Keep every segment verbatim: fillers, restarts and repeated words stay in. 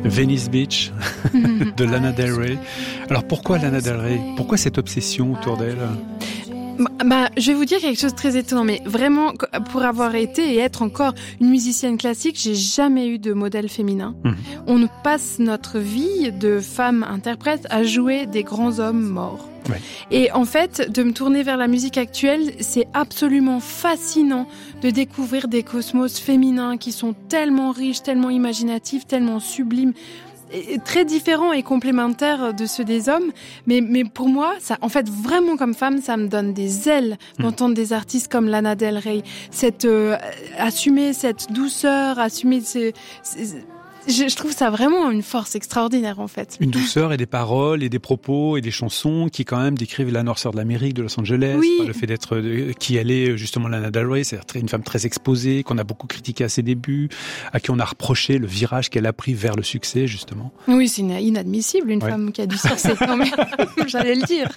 Venice Beach de Lana Del Rey. Alors pourquoi Lana Del Rey ? Pourquoi cette obsession autour d'elle ? Bah, je vais vous dire quelque chose de très étonnant, mais vraiment, pour avoir été et être encore une musicienne classique, j'ai jamais eu de modèle féminin. Mmh. On nous passe notre vie de femme interprète à jouer des grands hommes morts. Ouais. Et en fait, de me tourner vers la musique actuelle, c'est absolument fascinant de découvrir des cosmos féminins qui sont tellement riches, tellement imaginatifs, tellement sublimes, très différents et complémentaires de ceux des hommes, mais mais pour moi, ça, en fait, vraiment comme femme, ça me donne des ailes d'entendre mmh. des artistes comme Lana Del Rey, cette euh, assumer cette douceur, assumer ces, ces Je, je trouve ça vraiment une force extraordinaire, en fait. Une douceur et des paroles et des propos et des chansons qui, quand même, décrivent la noirceur de l'Amérique, de Los Angeles. Oui. Le fait d'être, de, qui elle est, justement, Lana Del Rey, c'est une femme très exposée, qu'on a beaucoup critiquée à ses débuts, à qui on a reproché le virage qu'elle a pris vers le succès, justement. Oui, c'est inadmissible, une ouais. femme qui a du succès, quand même. J'allais le dire.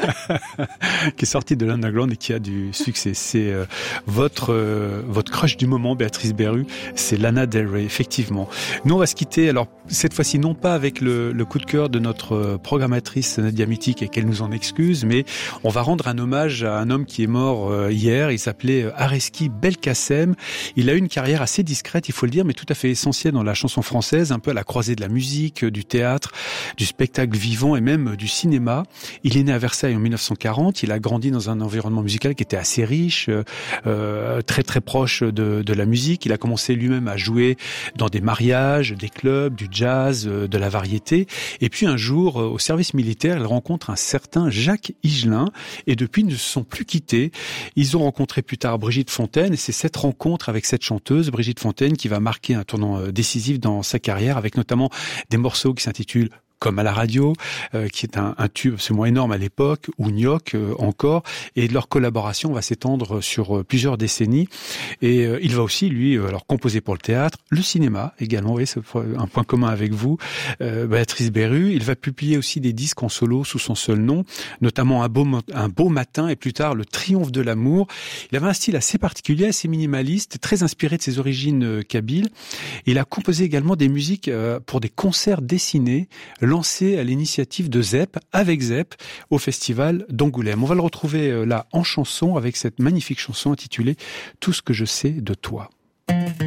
Qui est sortie de l'underground et qui a du succès. C'est euh, votre, euh, votre crush du moment, Béatrice Berru, c'est Lana Del Rey, effectivement. Nous, on va se quitter, alors cette fois-ci non pas avec le, le coup de cœur de notre programmatrice Nadia Mutik et qu'elle nous en excuse, mais on va rendre un hommage à un homme qui est mort euh, hier. Il s'appelait Areski Belkacem. Il a eu une carrière assez discrète, il faut le dire, mais tout à fait essentielle dans la chanson française, un peu à la croisée de la musique, du théâtre, du spectacle vivant et même du cinéma. Il est né à Versailles en dix-neuf cent quarante. Il a grandi dans un environnement musical qui était assez riche, euh, très très proche de, de la musique. Il a commencé lui-même à jouer dans des mariages, des clubs, du jazz, de la variété. Et puis un jour, au service militaire, il rencontre un certain Jacques Higelin et depuis, ils ne se sont plus quittés. Ils ont rencontré plus tard Brigitte Fontaine et c'est cette rencontre avec cette chanteuse, Brigitte Fontaine, qui va marquer un tournant décisif dans sa carrière avec notamment des morceaux qui s'intitulent Comme à la radio, euh, qui est un, un tube absolument énorme à l'époque, ou Gnoc euh, encore, et leur collaboration va s'étendre sur euh, plusieurs décennies. Et euh, il va aussi, lui, euh, alors composer pour le théâtre, le cinéma également, oui, c'est un point commun avec vous, euh, Béatrice Berru. Il va publier aussi des disques en solo sous son seul nom, notamment Un beau, un beau matin et plus tard Le Triomphe de l'amour. Il avait un style assez particulier, assez minimaliste, très inspiré de ses origines euh, kabyles. Il a composé également des musiques euh, pour des concerts dessinés, lancé à l'initiative de Zep, avec Zep, au festival d'Angoulême. On va le retrouver là en chanson avec cette magnifique chanson intitulée « Tout ce que je sais de toi ».